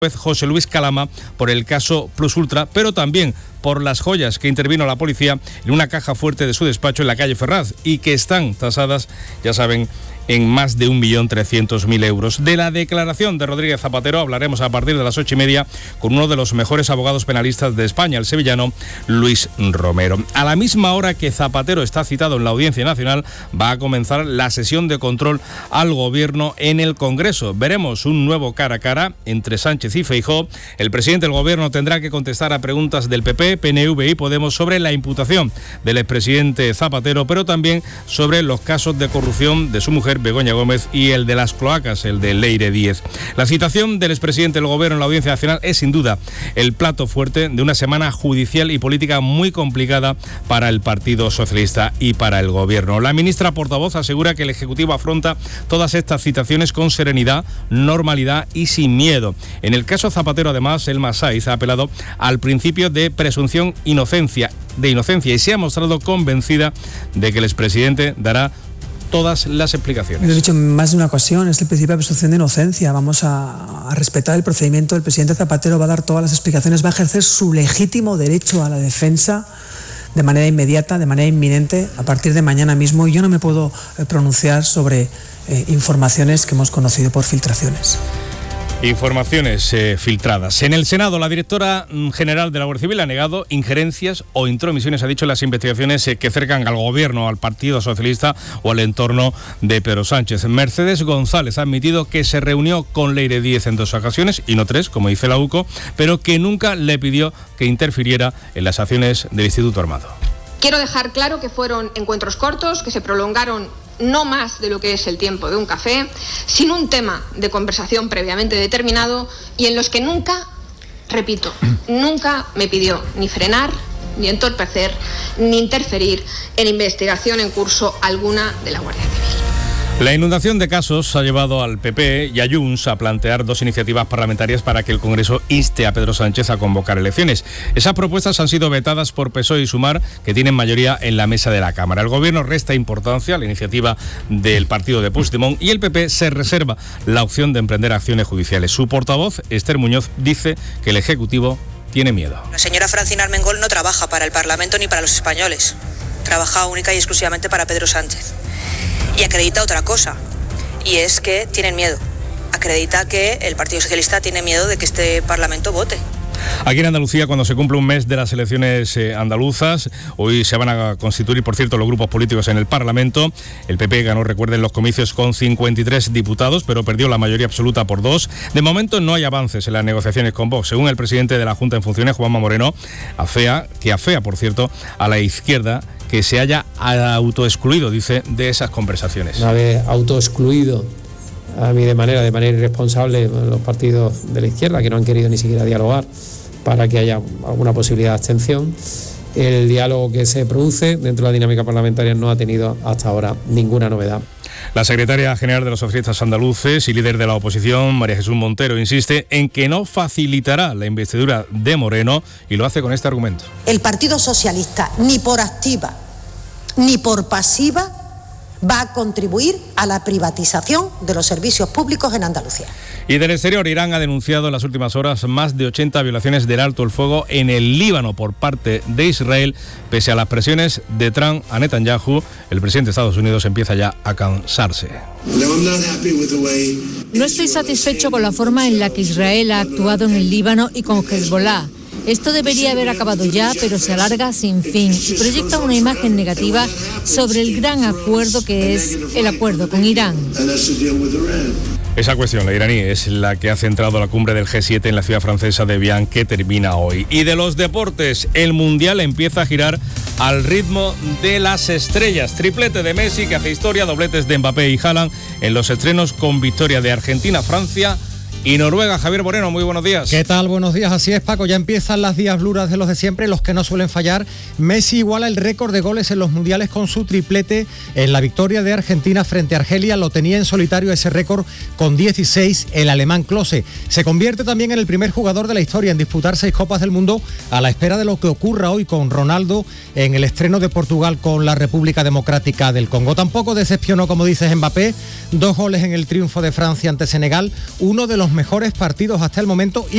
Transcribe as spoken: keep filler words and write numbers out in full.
José Luis Calama por el caso Plus Ultra, pero también por las joyas que intervino la policía en una caja fuerte de su despacho en la calle Ferraz y que están tasadas, ya saben, en más de un millón trescientos mil euros. De la declaración de Rodríguez Zapatero hablaremos a partir de las ocho y media con uno de los mejores abogados penalistas de España, el sevillano Luis Romero. A la misma hora que Zapatero está citado en la Audiencia Nacional, va a comenzar la sesión de control al Gobierno en el Congreso. Veremos un nuevo cara a cara entre Sánchez y Feijóo. El presidente del Gobierno tendrá que contestar a preguntas del P P, P N V y Podemos sobre la imputación del expresidente Zapatero, pero también sobre los casos de corrupción de su mujer Begoña Gómez y el de las cloacas, el de Leire Díez. La citación del expresidente del Gobierno en la Audiencia Nacional es sin duda el plato fuerte de una semana judicial y política muy complicada para el Partido Socialista y para el Gobierno. La ministra portavoz asegura que el Ejecutivo afronta todas estas citaciones con serenidad, normalidad y sin miedo. En el caso Zapatero, además, Elma Saiz ha apelado al principio de presunción inocencia, de inocencia y se ha mostrado convencida de que el expresidente dará todas las explicaciones. Lo he dicho en más de una ocasión, es el principio de presunción de inocencia. Vamos a, a respetar el procedimiento. El presidente Zapatero va a dar todas las explicaciones, va a ejercer su legítimo derecho a la defensa de manera inmediata, de manera inminente, a partir de mañana mismo. Y yo no me puedo eh, pronunciar sobre eh, informaciones que hemos conocido por filtraciones. Informaciones eh, filtradas. En el Senado, la directora general de la Guardia Civil ha negado injerencias o intromisiones, ha dicho, en las investigaciones eh, que acercan al Gobierno, al Partido Socialista o al entorno de Pedro Sánchez. Mercedes González ha admitido que se reunió con Leire Díez en dos ocasiones, y no tres, como dice la U C O, pero que nunca le pidió que interfiriera en las acciones del Instituto Armado. Quiero dejar claro que fueron encuentros cortos, que se prolongaron no más de lo que es el tiempo de un café, sin un tema de conversación previamente determinado y en los que nunca, repito, nunca me pidió ni frenar, ni entorpecer, ni interferir en investigación en curso alguna de la Guardia Civil. La inundación de casos ha llevado al P P y a Junts a plantear dos iniciativas parlamentarias para que el Congreso inste a Pedro Sánchez a convocar elecciones. Esas propuestas han sido vetadas por P S O E y Sumar, que tienen mayoría en la mesa de la Cámara. El Gobierno resta importancia a la iniciativa del partido de Puigdemont y el P P se reserva la opción de emprender acciones judiciales. Su portavoz, Esther Muñoz, dice que el Ejecutivo tiene miedo. La señora Francina Armengol no trabaja para el Parlamento ni para los españoles. Trabaja única y exclusivamente para Pedro Sánchez. Y acredita otra cosa, y es que tienen miedo. Acredita que el Partido Socialista tiene miedo de que este Parlamento vote. Aquí en Andalucía, cuando se cumple un mes de las elecciones eh, andaluzas, hoy se van a constituir, por cierto, los grupos políticos en el Parlamento. El P P ganó, recuerden, los comicios con cincuenta y tres diputados, pero perdió la mayoría absoluta por dos. De momento no hay avances en las negociaciones con Vox. Según el presidente de la Junta en funciones, Juanma Moreno, afea, que afea, por cierto, a la izquierda que se haya autoexcluido, dice, de esas conversaciones. Una vez autoexcluido a mí de manera, de manera irresponsable los partidos de la izquierda, que no han querido ni siquiera dialogar para que haya alguna posibilidad de abstención. El diálogo que se produce dentro de la dinámica parlamentaria no ha tenido hasta ahora ninguna novedad. La secretaria general de los socialistas andaluces y líder de la oposición, María Jesús Montero, insiste en que no facilitará la investidura de Moreno y lo hace con este argumento. El Partido Socialista, ni por activa ni por pasiva, va a contribuir a la privatización de los servicios públicos en Andalucía. Y del exterior, Irán ha denunciado en las últimas horas más de ochenta violaciones del alto el fuego en el Líbano por parte de Israel, pese a las presiones de Trump a Netanyahu. El presidente de Estados Unidos empieza ya a cansarse. No estoy satisfecho con la forma en la que Israel ha actuado en el Líbano y con Hezbollah. Esto debería haber acabado ya, pero se alarga sin fin y proyecta una imagen negativa sobre el gran acuerdo que es el acuerdo con Irán. Esa cuestión, la iraní, es la que ha centrado la cumbre del G siete en la ciudad francesa de Evian, que termina hoy. Y de los deportes, el Mundial empieza a girar al ritmo de las estrellas. Triplete de Messi, que hace historia, dobletes de Mbappé y Haaland en los estrenos con victoria de Argentina, Francia y Noruega. Javier Moreno, muy buenos días. ¿Qué tal? Buenos días, así es, Paco. Ya empiezan las diabluras de los de siempre, los que no suelen fallar. Messi iguala el récord de goles en los mundiales con su triplete en la victoria de Argentina frente a Argelia. Lo tenía en solitario ese récord con dieciséis el alemán Klose. Se convierte también en el primer jugador de la historia en disputar seis Copas del Mundo, a la espera de lo que ocurra hoy con Ronaldo en el estreno de Portugal con la República Democrática del Congo. Tampoco decepcionó, como dices, Mbappé. Dos goles en el triunfo de Francia ante Senegal, uno de los mejores partidos hasta el momento. Y